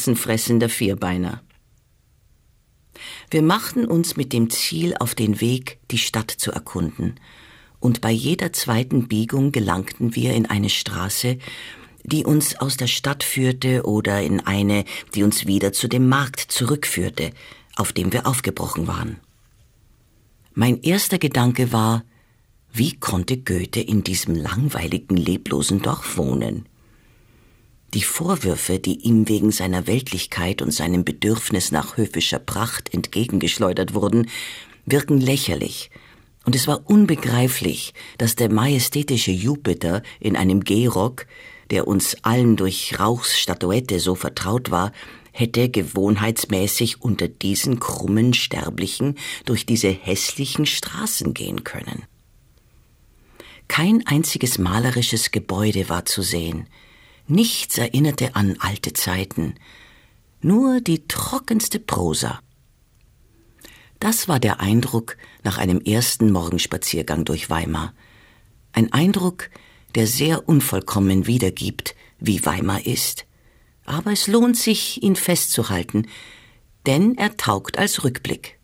menschenfressender Vierbeiner. Wir machten uns mit dem Ziel auf den Weg, die Stadt zu erkunden, und bei jeder zweiten Biegung gelangten wir in eine Straße, die uns aus der Stadt führte, oder in eine, die uns wieder zu dem Markt zurückführte, auf dem wir aufgebrochen waren. Mein erster Gedanke war: Wie konnte Goethe in diesem langweiligen, leblosen Dorf wohnen? Die Vorwürfe, die ihm wegen seiner Weltlichkeit und seinem Bedürfnis nach höfischer Pracht entgegengeschleudert wurden, wirken lächerlich, und es war unbegreiflich, dass der majestätische Jupiter in einem Gehrock, der uns allen durch Rauchs Statuette so vertraut war, hätte gewohnheitsmäßig unter diesen krummen Sterblichen durch diese hässlichen Straßen gehen können. Kein einziges malerisches Gebäude war zu sehen. Nichts erinnerte an alte Zeiten, nur die trockenste Prosa. Das war der Eindruck nach einem ersten Morgenspaziergang durch Weimar. Ein Eindruck, der sehr unvollkommen wiedergibt, wie Weimar ist. Aber es lohnt sich, ihn festzuhalten, denn er taugt als Rückblick.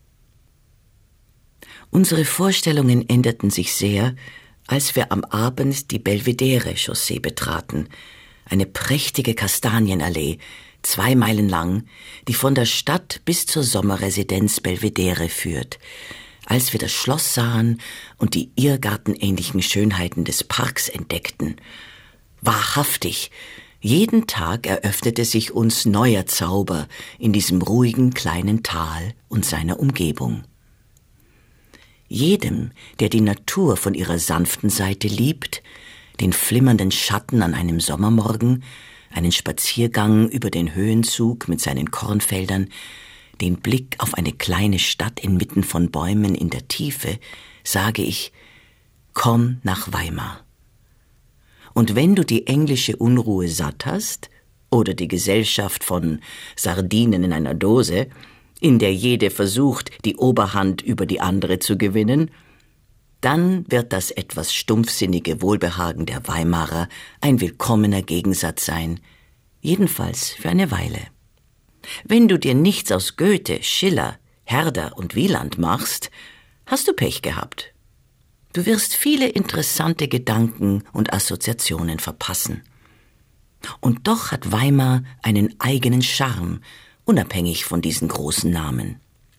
Unsere Vorstellungen änderten sich sehr, als wir am Abend die Belvedere-Chaussee betraten, eine prächtige Kastanienallee, 2 Meilen lang, die von der Stadt bis zur Sommerresidenz Belvedere führt. Als wir das Schloss sahen und die irrgartenähnlichen Schönheiten des Parks entdeckten. Wahrhaftig, jeden Tag eröffnete sich uns neuer Zauber in diesem ruhigen kleinen Tal und seiner Umgebung. Jedem, der die Natur von ihrer sanften Seite liebt, den flimmernden Schatten an einem Sommermorgen, einen Spaziergang über den Höhenzug mit seinen Kornfeldern, den Blick auf eine kleine Stadt inmitten von Bäumen in der Tiefe, sage ich: Komm nach Weimar. Und wenn du die englische Unruhe satt hast oder die Gesellschaft von Sardinen in einer Dose, in der jede versucht, die Oberhand über die andere zu gewinnen, dann wird das etwas stumpfsinnige Wohlbehagen der Weimarer ein willkommener Gegensatz sein, jedenfalls für eine Weile. Wenn du dir nichts aus Goethe, Schiller, Herder und Wieland machst, hast du Pech gehabt. Du wirst viele interessante Gedanken und Assoziationen verpassen. Und doch hat Weimar einen eigenen Charme, unabhängig von diesen großen Namen.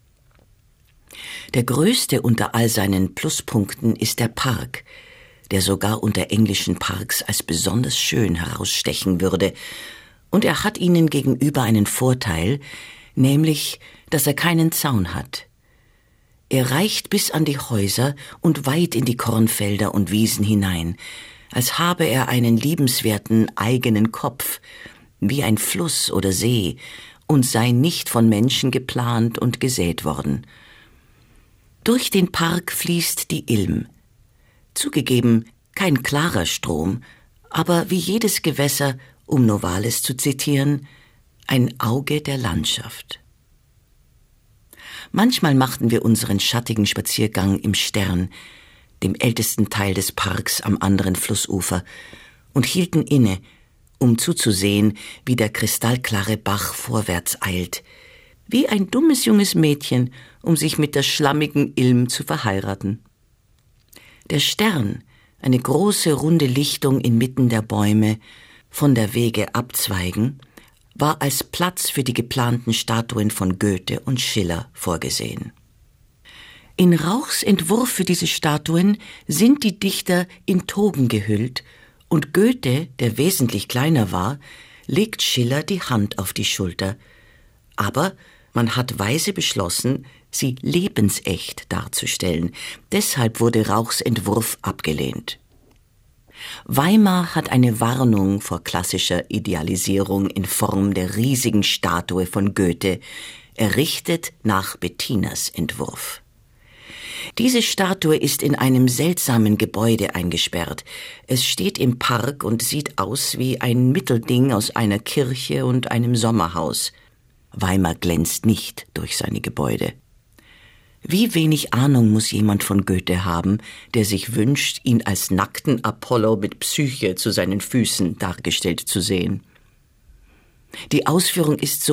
Der größte unter all seinen Pluspunkten ist der Park, der sogar unter englischen Parks als besonders schön herausstechen würde, und er hat ihnen gegenüber einen Vorteil, nämlich, dass er keinen Zaun hat. Er reicht bis an die Häuser und weit in die Kornfelder und Wiesen hinein, als habe er einen liebenswerten eigenen Kopf, wie ein Fluss oder See, und sei nicht von Menschen geplant und gesät worden. Durch den Park fließt die Ilm. Zugegeben, kein klarer Strom, aber wie jedes Gewässer, um Novalis zu zitieren, ein Auge der Landschaft. Manchmal machten wir unseren schattigen Spaziergang im Stern, dem ältesten Teil des Parks am anderen Flussufer, und hielten inne, um zuzusehen, wie der kristallklare Bach vorwärts eilt, wie ein dummes junges Mädchen, um sich mit der schlammigen Ilm zu verheiraten. Der Stern, eine große runde Lichtung inmitten der Bäume, von der Wege abzweigen, war als Platz für die geplanten Statuen von Goethe und Schiller vorgesehen. In Rauchs Entwurf für diese Statuen sind die Dichter in Togen gehüllt, und Goethe, der wesentlich kleiner war, legt Schiller die Hand auf die Schulter. Aber man hat weise beschlossen, sie lebensecht darzustellen. Deshalb wurde Rauchs Entwurf abgelehnt. Weimar hat eine Warnung vor klassischer Idealisierung in Form der riesigen Statue von Goethe, errichtet nach Bettinas Entwurf. Diese Statue ist in einem seltsamen Gebäude eingesperrt. Es steht im Park und sieht aus wie ein Mittelding aus einer Kirche und einem Sommerhaus. Weimar glänzt nicht durch seine Gebäude. Wie wenig Ahnung muss jemand von Goethe haben, der sich wünscht, ihn als nackten Apollo mit Psyche zu seinen Füßen dargestellt zu sehen. Die Ausführung ist so